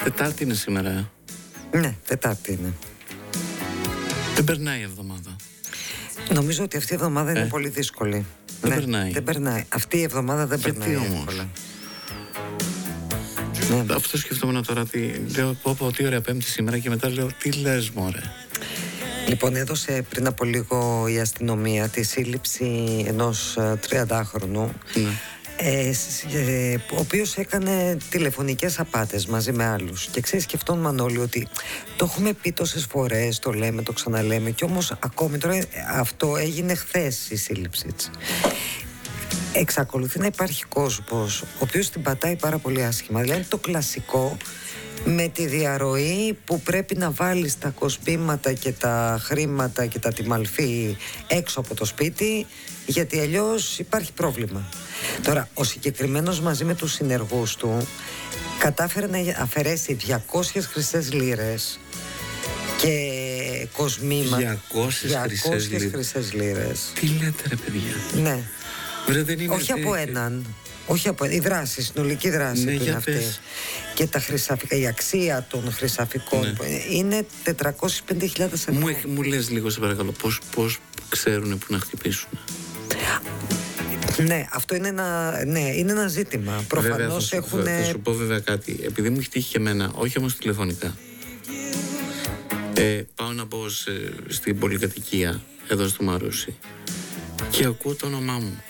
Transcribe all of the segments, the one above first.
Τετάρτη είναι σήμερα. Ναι, Τετάρτη είναι. Δεν περνάει η εβδομάδα. Νομίζω ότι αυτή η εβδομάδα είναι πολύ δύσκολη. Δεν περνάει. Δεν περνάει. Αυτή η εβδομάδα δεν περνάει. Γιατί όμως? Ναι. Αυτό σκεφτόμουν τώρα. Λέω πω τι ωραία Πέμπτη σήμερα και μετά λέω τι λες μωρέ. Λοιπόν, έδωσε πριν από λίγο η αστυνομία τη σύλληψη ενός 30χρονου. Ναι. Ο οποίος έκανε τηλεφωνικές απάτες μαζί με άλλους. Και ξέρεις, σκεφτόμουν όλοι ότι το έχουμε πει τόσες φορές, το λέμε, το ξαναλέμε, και όμως ακόμη τώρα αυτό έγινε χθες η σύλληψη της. Εξακολουθεί να υπάρχει κόσμος ο οποίος την πατάει πάρα πολύ άσχημα. Δηλαδή το κλασικό με τη διαρροή που πρέπει να βάλεις τα κοσμήματα και τα χρήματα και τα τιμαλφή έξω από το σπίτι, γιατί αλλιώς υπάρχει πρόβλημα. Τώρα, ο συγκεκριμένος μαζί με τους συνεργούς του κατάφερε να αφαιρέσει 200 χρυσές λίρες και κοσμήματα. 200 χρυσές λίρες. Τι λέτε ρε παιδιά? Ναι. Όχι από έναν. Όχι από η δράση, η συνολική δράση του είναι αυτή. Και τα χρυσαφικά, η αξία των χρυσαφικών είναι 405.000 ευρώ. Μου λες λίγο σε παρακαλώ πώς ξέρουν που να χτυπήσουν? Ναι, αυτό είναι ένα ζήτημα. Προφανώς έχουν. Θα σου πω βέβαια κάτι. Επειδή μου έχει τύχει και εμένα, όχι όμως τηλεφωνικά. Πάω να μπω στην πολυκατοικία εδώ στο Μαρούσι και ακούω το όνομά μου.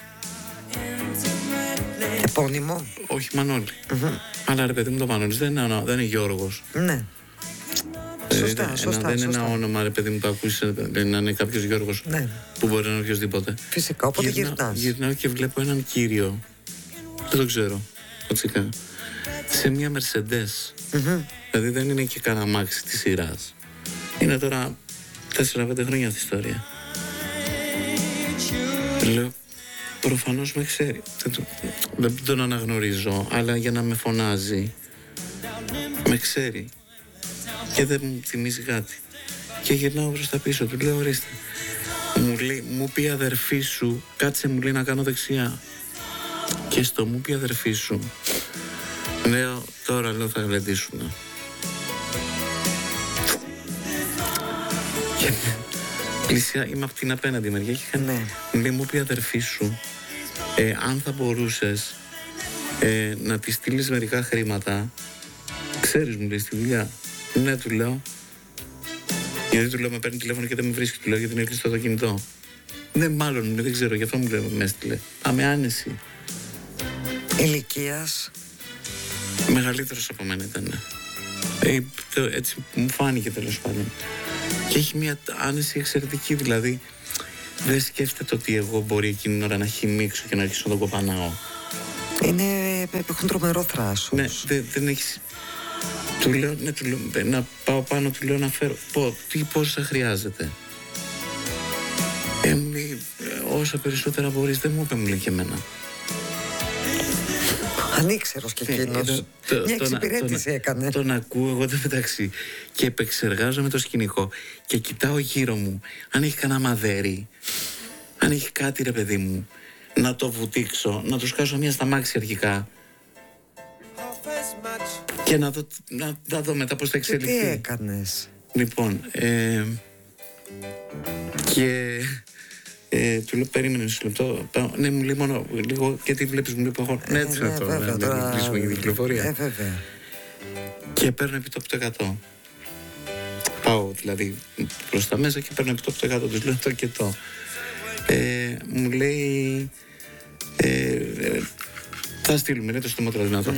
Επώνυμο? Όχι, Μανώλη. Αλλά ρε παιδί μου, το Μανώλης δεν είναι Γιώργος. Ναι. Σωστά. Δεν είναι ένα όνομα, ρε παιδί μου, που ακούσει να είναι κάποιος Γιώργος, που μπορεί να είναι οποιοδήποτε. Φυσικά, οπότε γυρνάω και βλέπω έναν κύριο, δεν το ξέρω, κοτσικά, σε μια Mercedes. Δηλαδή δεν είναι και κανένα αμάξι της σειράς. Είναι τώρα 4-5 χρόνια αυτή η ιστορία. Λέω, προφανώς με ξέρει. Δεν τον αναγνωρίζω, αλλά για να με φωνάζει με ξέρει και δεν μου θυμίζει κάτι. Και γυρνάω προς τα πίσω, του λέω ορίστε. Μου πει αδερφή σου, κάτσε μου λέει να κάνω δεξιά. Και στο μου πει αδερφή σου, λέω τώρα λέω θα γλεντήσουμε. Πλησιά, είμαι από την απέναντι μεριά και μου πει αδερφή σου, αν θα μπορούσες να τη στείλεις μερικά χρήματα, ξέρεις μου λέει στη δουλειά. Ναι, του λέω. Γιατί του λέω με παίρνει τηλέφωνο και δεν με βρίσκει, του λέω γιατί είναι κλειστό το κινητό. Ναι, μάλλον δεν ξέρω, γι' αυτό μου λέει με έστειλε. Με άνεση. Ηλικίας? Μεγαλύτερος από μένα ήταν. Έτσι μου φάνηκε τέλος πάντων. Και έχει μια άνεση εξαιρετική, δηλαδή δεν σκέφτεται ότι εγώ μπορεί εκείνη την ώρα να χυμίξω και να αρχίσω να τον κοπανάω. Έχουν τρομερό θράσος. Ναι, δεν έχεις. Του λέω, να πάω πάνω, του λέω να φέρω. Πόσα χρειάζεται? Μου λέει, όσα περισσότερα μπορείς. Δεν μου είπε, μου λέει και εμένα. Ανήξερος και εκείνος. Μια εξυπηρέτηση έκανε. Τον ακούω εγώ εδώ μεταξύ και επεξεργάζομαι το σκηνικό και κοιτάω γύρω μου αν έχει κανένα μαδέρι, αν έχει κάτι ρε παιδί μου, να το βουτήξω, να του σκάσω μια στα μάξι αρχικά και να δω μετά πώς θα εξελιχθεί. Τι έκανες? Λοιπόν, και του λέω περίμενε μισό λεπτό. Ναι, μου λέει μόνο λίγο και τι βλέπεις, μου λέει ναι, έτσι να το κλείσουμε για την κυκλοφορία. Και παίρνω επιτόπου το 100. Πάω δηλαδή προς τα μέσα και παίρνω επιτόπου το 100. Τους λέω το και το. Μου λέει θα στείλουμε, είναι το στομότερο δυνατό.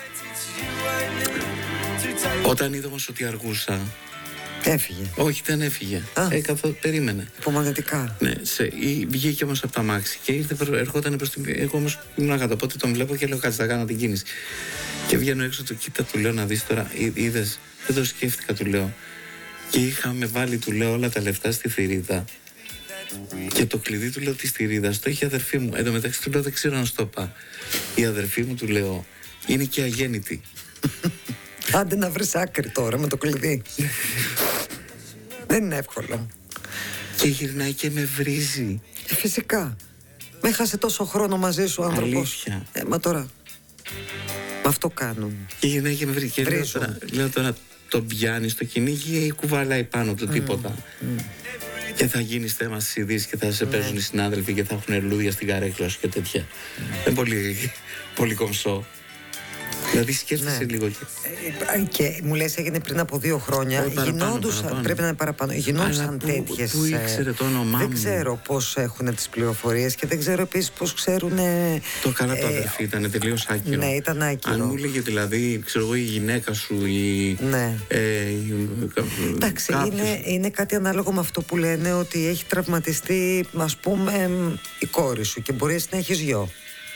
Όταν είδα όμως ότι αργούσα, έφυγε. Όχι, δεν έφυγε. Περίμενε. Υπομονετικά. Ναι, βγήκε όμως από τα μάξι και ερχόταν προς την. Εγώ όμως ήμουν κάτω. Οπότε τον βλέπω και λέω κάτσε θα κάνω την κίνηση. Και βγαίνω έξω, του κοίτα, του λέω να δεις τώρα. Είδες, δεν το σκέφτηκα, του λέω. Και είχαμε βάλει, του λέω, όλα τα λεφτά στη θηρίδα. Και το κλειδί, του λέω, τη θηρίδα το έχει η αδερφή μου. Εν τω μεταξύ, του λέω, δεν ξέρω να σου το είπα. Η αδερφή μου, του λέω, είναι και αγέννητη. Άντε να βρεις άκρη τώρα με το κλειδί. Δεν είναι εύκολο. Και γυρνάει και με βρίζει. Φυσικά. Με έχασε τόσο χρόνο μαζί σου ο άνθρωπος. Αλήθεια. Μα τώρα. Αυτό κάνουν. Και η γυναίκα με βρήκε. Λέω τώρα τον πιάνει στο κυνήγι ή κουβαλάει πάνω του τίποτα. Και θα γίνει θέμα στις ειδήσεις και θα σε παίζουν οι συνάδελφοι και θα έχουν λουλούδια στην καρέκλα σου και τέτοια. Είναι πολύ κομψό. Δηλαδή σκέφτεσαι λίγο. Και μου λες έγινε πριν από 2 χρόνια. Γινόντουσαν, πρέπει να είναι παραπάνω. Γινόντουσαν τέτοιες. Πού ήξερε το όνομά μου. Δεν ξέρω πώς έχουν τις πληροφορίες και δεν ξέρω επίσης πώς ξέρουν. Το καλά το αδερφή ήταν τελείως άκυρο. Ναι, ήταν άκυρο. Αν μου έλεγε δηλαδή, ξέρω εγώ, η γυναίκα σου ή. Ναι. Εντάξει, είναι κάτι ανάλογο με αυτό που λένε ότι έχει τραυματιστεί, ας πούμε, η κόρη σου και μπορείς να έχεις γιο.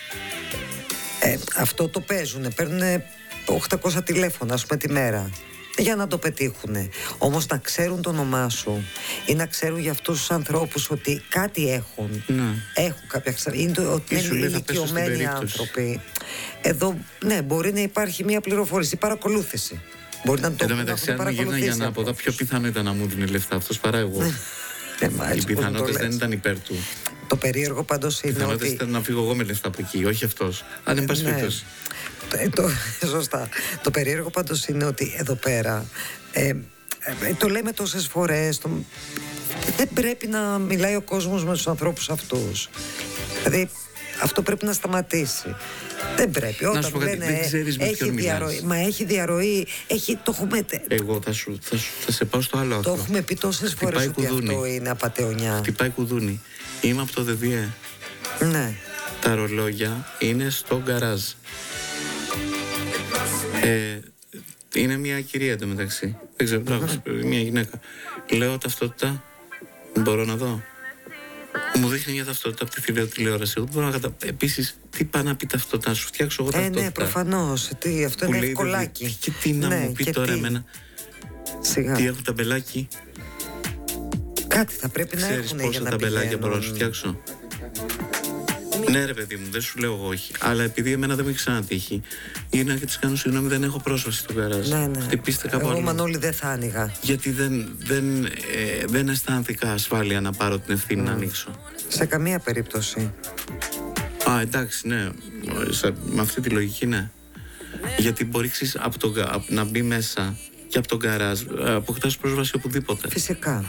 Αυτό το παίζουν, παίρνουν 800 τηλέφωνα, ας πούμε, τη μέρα για να το πετύχουν. Όμως να ξέρουν το όνομά σου ή να ξέρουν για αυτούς τους ανθρώπους ότι κάτι έχουν. Έχουν κάποια ότι είναι ηλικιωμένοι άνθρωποι. Εδώ, ναι, μπορεί να υπάρχει μια πληροφόρηση, παρακολούθηση. Μπορεί να το εν τω μεταξύ, αν γύρνα για ανάποδα, πιο πιθανό ήταν να μου δίνει λεφτά αυτός παρά εγώ. Οι πιθανότητες δεν ήταν υπέρ του. Το περίεργο πάντως είναι ότι... ήταν να φύγω εγώ με λεφτά από εκεί, όχι αυτός. Αν δεν πας φέτος. Σωστά. Το περίεργο πάντως είναι ότι εδώ πέρα, το λέμε τόσες φορές, δεν πρέπει να μιλάει ο κόσμος με τους ανθρώπους αυτούς. Δηλαδή αυτό πρέπει να σταματήσει. Δεν πρέπει. Όταν λένε έχει διαρροή, μα έχει διαρροή, το έχουμε. Εγώ θα σε πάω στο άλλο άκρο. Το έχουμε πει τόσες φορές ότι αυτό είναι απατεωνιά. Χτυπάει κουδούνι. Είμαι από το ΔΔΕ. Ναι. Τα ρολόγια είναι στο γκαράζ. Είναι μια κυρία εντωμεταξύ. Δεν ξέρω, μια γυναίκα. Λέω ταυτότητα. Μπορώ να δω. Μου δείχνει μια ταυτότητα από τη τηλεόραση. Εγώ μπορώ να επίσης, τι πάει να πει ταυτότητα, να σου φτιάξω εγώ ταυτότητα. Ναι, προφανώς. Αυτό είναι ευκολάκι. Και τι να μου πει τώρα εμένα. Σιγά. Τι έχουν ταμπελάκι. Κάτι θα πρέπει να έχουν για να πηγαίνουν. Πόσα ταμπελάκια μπορώ να σου φτιάξω. Ναι, ρε παιδί μου, δεν σου λέω εγώ όχι. Αλλά επειδή εμένα δεν μου έχει ξανατύχει, είναι να τη κάνω συγγνώμη, δεν έχω πρόσβαση στο γκαράζ. Ναι. Χτυπήστε κάπου εγώ άλλο. Μανώλη δεν θα άνοιγα. Γιατί δεν αισθάνθηκα ασφάλεια να πάρω την ευθύνη να ανοίξω. Σε καμία περίπτωση. Εντάξει, ναι. Με αυτή τη λογική, ναι. Γιατί μπορεί να μπει μέσα και από τον γκαράζ, αποκτάς πρόσβαση οπουδήποτε. Φυσικά.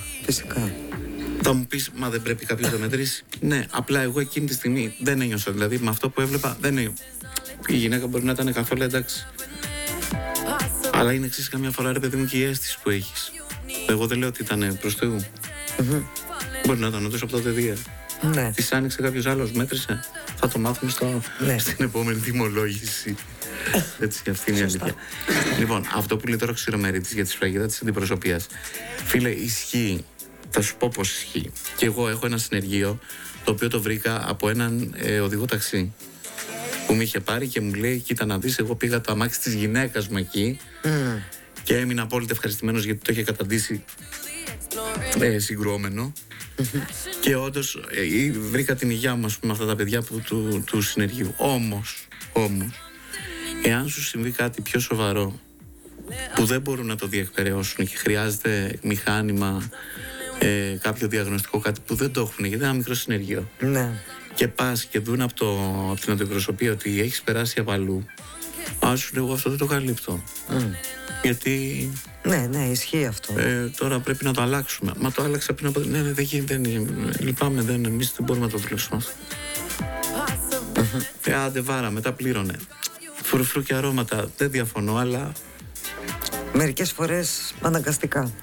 Θα μου πεις, μα δεν πρέπει κάποιος να μετρήσει. Ναι, απλά εγώ εκείνη τη στιγμή δεν ένιωσα. Δηλαδή με αυτό που έβλεπα δεν ένιωσα. Η γυναίκα μπορεί να ήταν καθόλου εντάξει. Αλλά είναι εξής καμιά φορά, ρε παιδί μου, και η αίσθηση που έχεις. Εγώ δεν λέω ότι ήταν προς Θεού. Μπορεί να ήταν όντως από το ΔΔΕ. Ναι. Της άνοιξε κάποιος άλλος, μέτρησε. Θα το μάθουμε στην επόμενη τιμολόγηση. Έτσι, αυτή είναι η αλήθεια. Λοιπόν, αυτό που λέει τώρα ο Ξηρομερίτης για τη σφραγίδα της αντιπροσωπείας. Φίλε, ισχύει. Θα σου πω πως ισχύει. Και εγώ έχω ένα συνεργείο το οποίο το βρήκα από έναν οδηγό ταξί που με είχε πάρει και μου λέει: κοίτα να δεις, εγώ πήγα το αμάξι της γυναίκας μου εκεί και έμεινα απόλυτα ευχαριστημένος γιατί το είχε καταντήσει συγκρουόμενο. Και όντως βρήκα την υγειά μου, ας πούμε, αυτά τα παιδιά του συνεργείου. Όμως, εάν σου συμβεί κάτι πιο σοβαρό που δεν μπορούν να το διεκπεραιώσουν και χρειάζεται μηχάνημα, κάποιο διαγνωστικό, κάτι που δεν το έχουν, γιατί είναι ένα μικρό συνεργείο. Ναι. Και πας και δουν από την αντιπροσωπεία ότι έχεις περάσει από αλλού, σου λέω, εγώ αυτό δεν το καλύπτω. Γιατί. Ναι, ισχύει αυτό. Τώρα πρέπει να το αλλάξουμε. Μα το άλλαξα πριν από. Ναι, δεν γίνεται. Λυπάμαι, εμείς δεν μπορούμε να το δουλέψουμε αυτό. Άντε βάρα, μετά πλήρωνε. Φρουφρού και αρώματα, δεν διαφωνώ, αλλά. Μερικές φορές αναγκαστικά.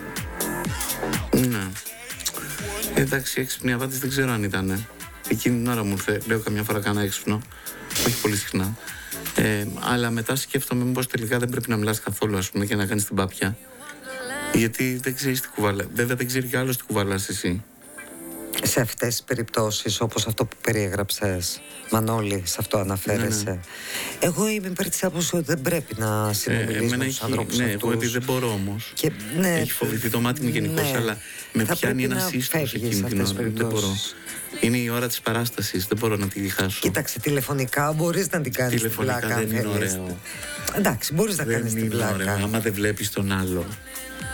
Ναι. Εντάξει, έξυπνη απάντηση δεν ξέρω αν ήταν. Εκείνη την ώρα μου ήρθε, λέω καμιά φορά κανένα έξυπνο. Όχι πολύ συχνά. Αλλά μετά σκέφτομαι μήπως τελικά δεν πρέπει να μιλάς καθόλου, ας πούμε, και να κάνεις την πάπια. Γιατί δεν ξέρεις τι κουβαλά. Βέβαια δεν ξέρει κι άλλος τι κουβαλάς εσύ. Σε αυτές τις περιπτώσεις, όπως αυτό που περιέγραψες, Μανώλη, σε αυτό αναφέρεσαι. Ναι. Εγώ είμαι υπέρ της άποψης ότι δεν πρέπει να συνομιλείς με τους ανθρώπους αυτούς. Ναι, εγώ γιατί δεν μπορώ όμως. Ναι, έχει φοβηθεί το μάτι μου γενικώς, αλλά με πιάνει ένα σύστος εκείνη την ώρα. Δεν μπορώ. Είναι η ώρα της παράστασης, δεν μπορώ να τη διχάσω. Κοίταξε, τηλεφωνικά μπορείς να την κάνεις την πλάκα. Τηλεφωνικά δεν είναι ωραίο. Εντάξει, μπορείς να κάνεις την πλάκα. Ωραίο. Άμα δεν βλέπεις τον άλλο,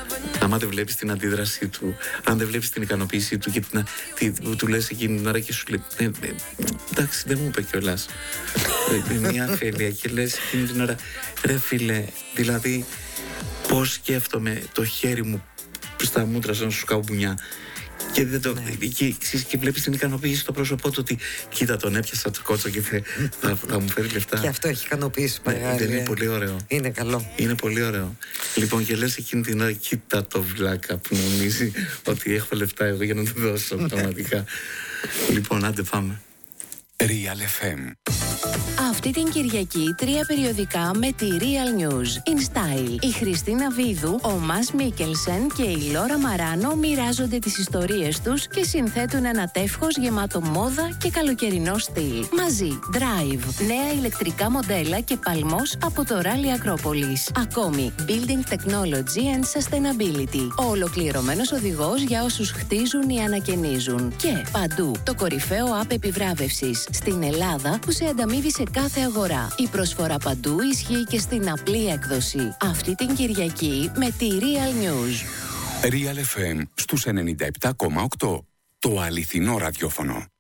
άμα δεν βλέπεις την αντίδρασή του, αν δεν βλέπεις την ικανοποίησή του και που του λες εκείνη την ώρα και σου λέει εντάξει, δεν μου είπε κιόλας μια αφέλεια, και λες εκείνη την ώρα, ρε φίλε, δηλαδή πώς σκέφτομαι το χέρι μου στα μούτρα σαν σου καουμπονιά, και, και βλέπεις την ικανοποίηση στο πρόσωπό του ότι κοίτα, τον έπιασα το κότσο και θα μου φέρει λεφτά. Και αυτό έχει ικανοποίηση μεγάλη. Δεν είναι πολύ ωραίο? Είναι καλό. Είναι πολύ ωραίο. Λοιπόν, και λες εκείνη την ώρα, κοίτα το βλάκα που νομίζει ότι έχω λεφτά εγώ για να του δώσω πραγματικά. Λοιπόν, άντε πάμε. Real FM. Αυτή την Κυριακή 3 περιοδικά με τη Real News. In Style. Η Χριστίνα Βίδου, ο Μας Μίκελσεν και η Λόρα Μαράνο μοιράζονται τις ιστορίες τους και συνθέτουν ένα τεύχος γεμάτο μόδα και καλοκαιρινό στυλ. Μαζί, Drive, νέα ηλεκτρικά μοντέλα και παλμός από το Rally Acropolis. Ακόμη, Building Technology and Sustainability. Ο ολοκληρωμένος οδηγός για όσους χτίζουν ή ανακαινίζουν. Και παντού, το κορυφαίο app επιβράβευσης στην Ελλάδα που σε ανταμείβει σε κάθε αγορά. Η προσφορά παντού ισχύει και στην απλή έκδοση. Αυτή την Κυριακή με τη Real News. Real FM στους 97,8. Το αληθινό ραδιόφωνο.